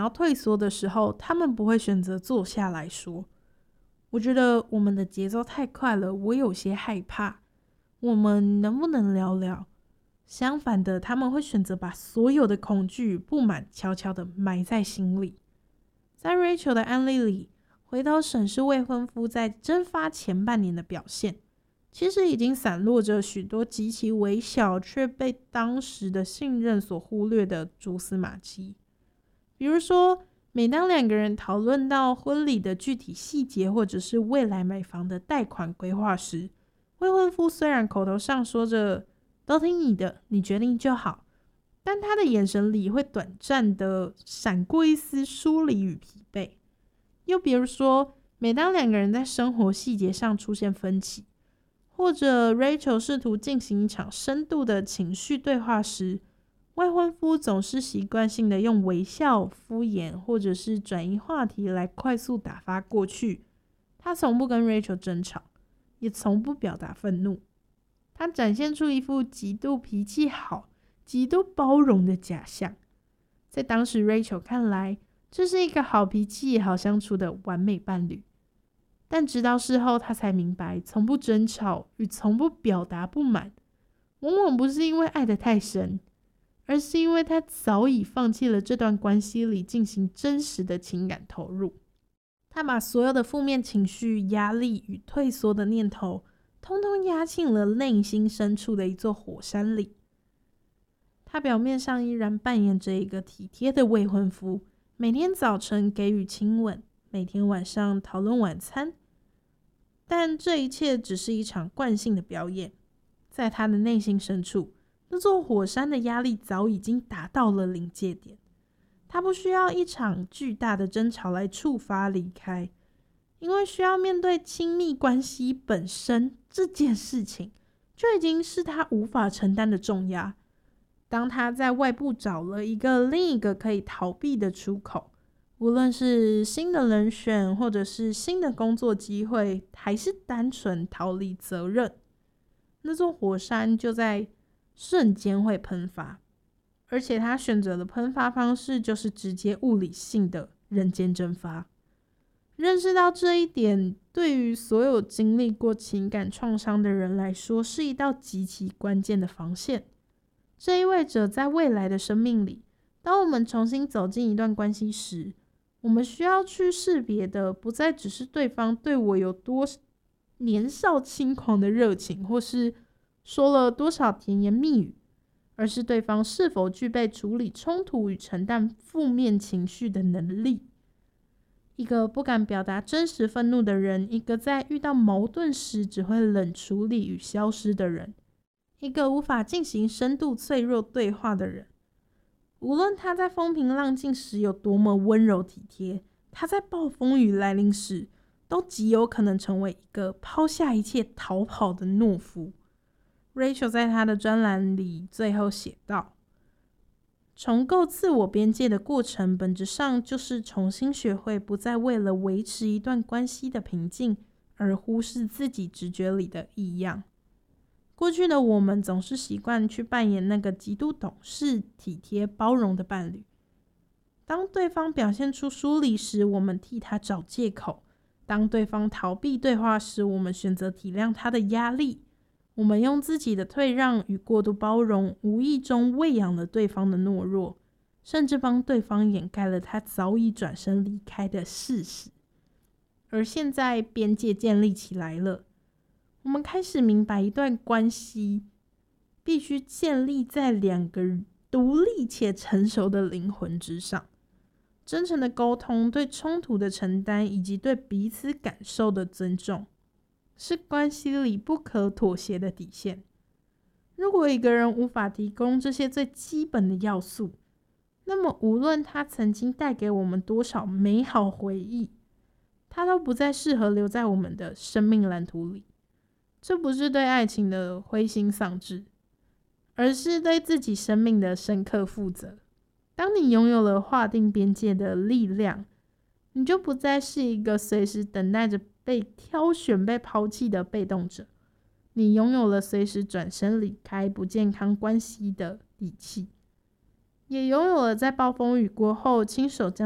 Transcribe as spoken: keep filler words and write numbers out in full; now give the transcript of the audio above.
要退缩的时候，他们不会选择坐下来说。我觉得我们的节奏太快了，我有些害怕。我们能不能聊聊？相反的，他们会选择把所有的恐惧与不满悄悄地埋在心里。在 Rachel 的案例里，回头审视未婚夫在蒸发前半年的表现，其实已经散落着许多极其微小却被当时的信任所忽略的蛛丝马迹。比如说，每当两个人讨论到婚礼的具体细节，或者是未来买房的贷款规划时，未婚夫虽然口头上说着都听你的，你决定就好，但他的眼神里会短暂的闪过一丝疏离与疲惫。又比如说，每当两个人在生活细节上出现分歧，或者 Rachel 试图进行一场深度的情绪对话时，未婚夫总是习惯性的用微笑、敷衍或者是转移话题来快速打发过去。他从不跟 Rachel 争吵，也从不表达愤怒。他展现出一副极度脾气好、极度包容的假象。在当时 Rachel 看来，这是一个好脾气、好相处的完美伴侣。但直到事后，他才明白，从不争吵与从不表达不满，往往不是因为爱得太深，而是因为他早已放弃了这段关系里进行真实的情感投入。他把所有的负面情绪、压力与退缩的念头，通通压进了内心深处的一座火山里。他表面上依然扮演着一个体贴的未婚夫，每天早晨给予亲吻，每天晚上讨论晚餐，但这一切只是一场惯性的表演。在他的内心深处，那座火山的压力早已经达到了临界点。他不需要一场巨大的争吵来触发离开，因为需要面对亲密关系本身这件事情，就已经是他无法承担的重压。当他在外部找了一个另一个可以逃避的出口，无论是新的人选，或者是新的工作机会，还是单纯逃离责任，那座火山就在瞬间会喷发。而且他选择的喷发方式就是直接物理性的人间蒸发。认识到这一点，对于所有经历过情感创伤的人来说，是一道极其关键的防线。这意味着在未来的生命里，当我们重新走进一段关系时，我们需要去识别的不再只是对方对我有多年少轻狂的热情，或是说了多少甜言蜜语，而是对方是否具备处理冲突与承担负面情绪的能力。一个不敢表达真实愤怒的人，一个在遇到矛盾时只会冷处理与消失的人，一个无法进行深度脆弱对话的人。无论他在风平浪静时有多么温柔体贴，他在暴风雨来临时都极有可能成为一个抛下一切逃跑的懦夫。Rachel 在他的专栏里最后写道，重构自我边界的过程本质上就是重新学会不再为了维持一段关系的平静而忽视自己直觉里的异样。过去的我们总是习惯去扮演那个极度懂事、体贴、包容的伴侣。当对方表现出疏离时，我们替他找借口；当对方逃避对话时，我们选择体谅他的压力。我们用自己的退让与过度包容，无意中喂养了对方的懦弱，甚至帮对方掩盖了他早已转身离开的事实。而现在边界建立起来了，我们开始明白，一段关系必须建立在两个独立且成熟的灵魂之上。真诚的沟通、对冲突的承担，以及对彼此感受的尊重，是关系里不可妥协的底线。如果一个人无法提供这些最基本的要素，那么无论他曾经带给我们多少美好回忆，他都不再适合留在我们的生命蓝图里。这不是对爱情的灰心丧志，而是对自己生命的深刻负责。当你拥有了划定边界的力量，你就不再是一个随时等待着被挑选、被抛弃的被动者。你拥有了随时转身离开不健康关系的底气，也拥有了在暴风雨过后亲手将